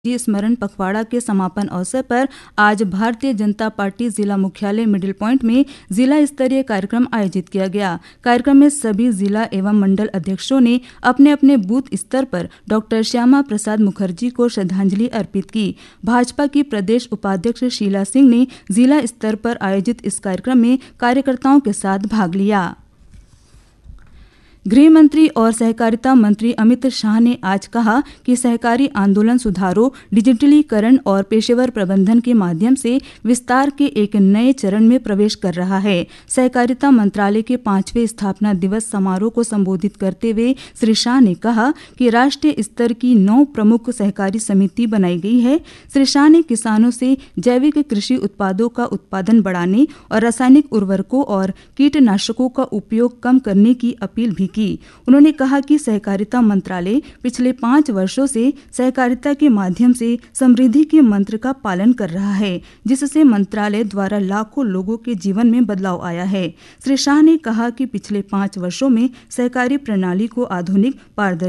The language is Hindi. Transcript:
स्मरण पखवाड़ा के समापन अवसर पर आज भारतीय जनता पार्टी जिला मुख्यालय मिडिल पॉइंट में जिला स्तरीय कार्यक्रम आयोजित किया गया। कार्यक्रम में सभी जिला एवं मंडल अध्यक्षों ने अपने अपने बूथ स्तर पर डॉक्टर श्यामा प्रसाद मुखर्जी को श्रद्धांजलि अर्पित की। भाजपा की प्रदेश उपाध्यक्ष शीला सिंह ने जिला स्तर पर आयोजित इस कार्यक्रम में कार्यकर्ताओं के साथ भाग लिया। गृह मंत्री और सहकारिता मंत्री अमित शाह ने आज कहा कि सहकारी आंदोलन सुधारों, डिजिटलीकरण और पेशेवर प्रबंधन के माध्यम से विस्तार के एक नए चरण में प्रवेश कर रहा है। सहकारिता मंत्रालय के 5वें स्थापना दिवस समारोह को संबोधित करते हुए श्री शाह ने कहा कि राष्ट्रीय स्तर की 9 प्रमुख सहकारी समिति बनाई गई है। श्री शाह ने किसानों से जैविक कृषि उत्पादों का उत्पादन बढ़ाने और रासायनिक उर्वरकों और कीटनाशकों का उपयोग कम करने की अपील भी की। उन्होंने कहा कि सहकारिता मंत्रालय पिछले 5 वर्षों से सहकारिता के माध्यम से समृद्धि के मंत्र का पालन कर रहा है, जिससे मंत्रालय द्वारा लाखों लोगों के जीवन में बदलाव आया है। श्री शाह ने कहा कि पिछले 5 वर्षों में सहकारी प्रणाली को आधुनिक, पारदर्शी